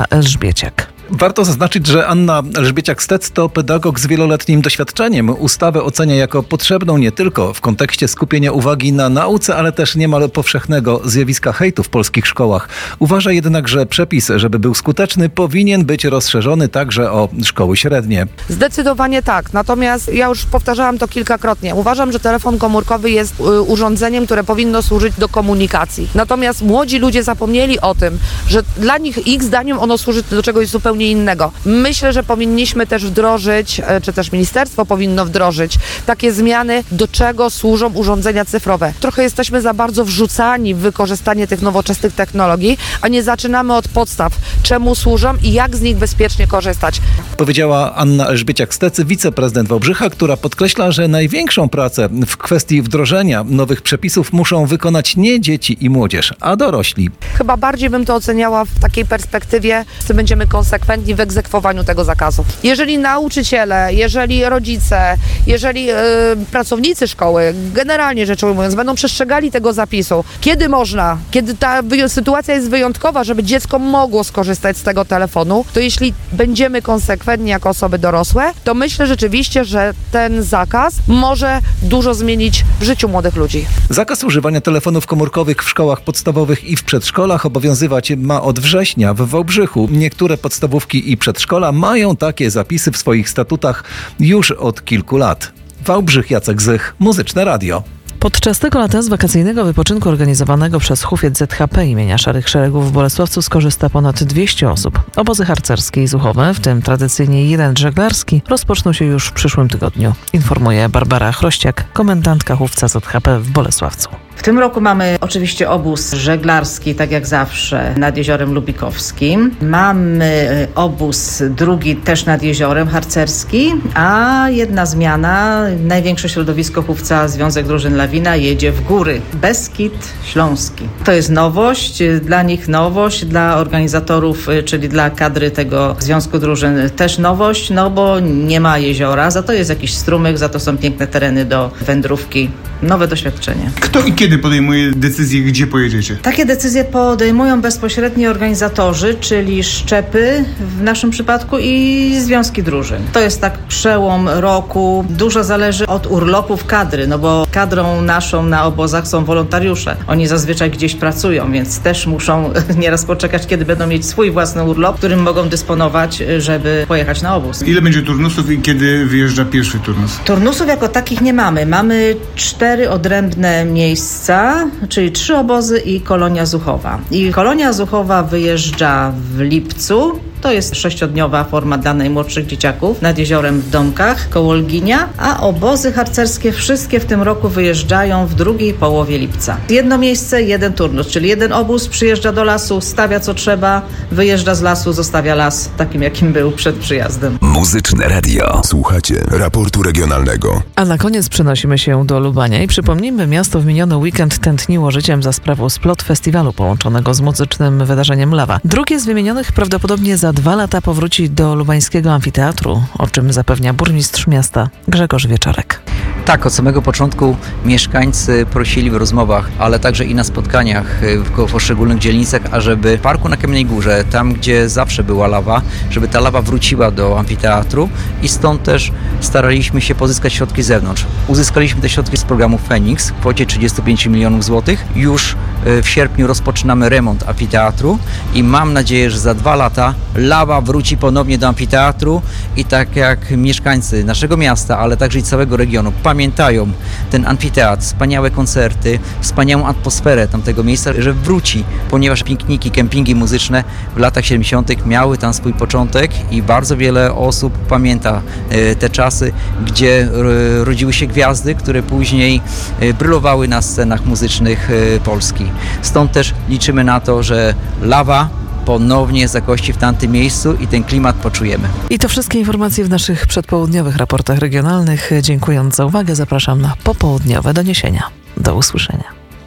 Elżbieciak. Warto zaznaczyć, że Anna Elżbieciak-Stec to pedagog z wieloletnim doświadczeniem. Ustawę ocenia jako potrzebną nie tylko w kontekście skupienia uwagi na nauce, ale też niemal powszechnego zjawiska hejtu w polskich szkołach. Uważa jednak, że przepis, żeby był skuteczny, powinien być rozszerzony także o szkoły średnie. Zdecydowanie tak. Natomiast ja już powtarzałam to kilkakrotnie. Uważam, że telefon komórkowy jest urządzeniem, które powinno służyć do komunikacji. Natomiast młodzi ludzie zapomnieli o tym, że dla nich ich zdaniem ono służy do czegoś zupełnie innego. Myślę, że powinniśmy też wdrożyć, czy też ministerstwo powinno wdrożyć takie zmiany, do czego służą urządzenia cyfrowe. Trochę jesteśmy za bardzo wrzucani w wykorzystanie tych nowoczesnych technologii, a nie zaczynamy od podstaw, czemu służą i jak z nich bezpiecznie korzystać. Powiedziała Anna Elżbieciak-Stec, wiceprezydent Wałbrzycha, która podkreśla, że największą pracę w kwestii wdrożenia nowych przepisów muszą wykonać nie dzieci i młodzież, a dorośli. Chyba bardziej bym to oceniała w takiej perspektywie, że będziemy konsekwentni w egzekwowaniu tego zakazu. Jeżeli nauczyciele, jeżeli rodzice, jeżeli pracownicy szkoły, generalnie rzecz ujmując, będą przestrzegali tego zapisu, kiedy można, kiedy ta sytuacja jest wyjątkowa, żeby dziecko mogło skorzystać z tego telefonu, to jeśli będziemy konsekwentni jako osoby dorosłe, to myślę rzeczywiście, że ten zakaz może dużo zmienić w życiu młodych ludzi. Zakaz używania telefonów komórkowych w szkołach podstawowych i w przedszkolach obowiązywać ma od września w Wałbrzychu. Niektóre podstawówki i przedszkola mają takie zapisy w swoich statutach już od kilku lat. Wałbrzych, Jacek Zych, Muzyczne Radio. Podczas tego lata z wakacyjnego wypoczynku organizowanego przez Hufiec ZHP imienia Szarych Szeregów w Bolesławcu skorzysta ponad 200 osób. Obozy harcerskie i zuchowe, w tym tradycyjnie jeden żeglarski, rozpoczną się już w przyszłym tygodniu. Informuje Barbara Chrościak, komendantka Hufca ZHP w Bolesławcu. W tym roku mamy oczywiście obóz żeglarski, tak jak zawsze, nad Jeziorem Lubikowskim. Mamy obóz drugi też nad jeziorem, harcerski, a jedna zmiana, największe środowisko Hufca, Związek Drużyn Lawina, jedzie w góry. Beskid Śląski. To jest nowość, dla nich nowość, dla organizatorów, czyli dla kadry tego Związku Drużyn też nowość, no bo nie ma jeziora, za to jest jakiś strumyk, za to są piękne tereny do wędrówki. Nowe doświadczenie. Kto i kiedy podejmuje decyzję, gdzie pojedziecie? Takie decyzje podejmują bezpośredni organizatorzy, czyli szczepy w naszym przypadku i związki drużyn. To jest tak przełom roku. Dużo zależy od urlopów kadry, no bo kadrą naszą na obozach są wolontariusze. Oni zazwyczaj gdzieś pracują, więc też muszą nieraz poczekać, kiedy będą mieć swój własny urlop, którym mogą dysponować, żeby pojechać na obóz. Ile będzie turnusów i kiedy wyjeżdża pierwszy turnus? Turnusów jako takich nie mamy. Mamy 4 odrębne miejsca, czyli 3 obozy i kolonia Zuchowa. I kolonia Zuchowa wyjeżdża w lipcu. To jest 6-dniowa forma dla najmłodszych dzieciaków nad jeziorem w Domkach koło Olginia, a obozy harcerskie wszystkie w tym roku wyjeżdżają w drugiej połowie lipca. Jedno miejsce, jeden turnus, czyli jeden obóz przyjeżdża do lasu, stawia co trzeba, wyjeżdża z lasu, zostawia las takim, jakim był przed przyjazdem. Muzyczne Radio. Słuchacie raportu regionalnego. A na koniec przenosimy się do Lubania i przypomnijmy, miasto w miniony weekend tętniło życiem za sprawą Splot Festiwalu połączonego z muzycznym wydarzeniem Lawa. Drugie z wymienionych prawdopodobnie za 2 lata powróci do lubańskiego amfiteatru, o czym zapewnia burmistrz miasta Grzegorz Wieczorek. Tak, od samego początku mieszkańcy prosili w rozmowach, ale także i na spotkaniach w poszczególnych dzielnicach, ażeby w parku na Kamiennej Górze, tam gdzie zawsze była lawa, żeby ta lawa wróciła do amfiteatru i stąd też staraliśmy się pozyskać środki z zewnątrz. Uzyskaliśmy te środki z programu Feniks w kwocie 35 milionów złotych. Już w sierpniu rozpoczynamy remont amfiteatru i mam nadzieję, że za 2 lata lawa wróci ponownie do amfiteatru i tak jak mieszkańcy naszego miasta, ale także i całego regionu pamiętają ten amfiteatr, wspaniałe koncerty, wspaniałą atmosferę tamtego miejsca, że wróci, ponieważ pikniki, kempingi muzyczne w latach 70. miały tam swój początek i bardzo wiele osób pamięta te czasy, gdzie rodziły się gwiazdy, które później brylowały na scenach muzycznych Polski. Stąd też liczymy na to, że lawa ponownie zagości w tamtym miejscu i ten klimat poczujemy. I to wszystkie informacje w naszych przedpołudniowych raportach regionalnych. Dziękując za uwagę, zapraszam na popołudniowe doniesienia. Do usłyszenia.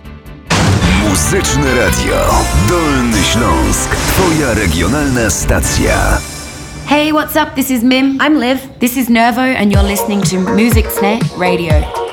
Muzyczne Radio. Dolny Śląsk. Twoja regionalna stacja. Hey, what's up? This is Mim. I'm Liv. This is Nervo and you're listening to Muzyczne Radio.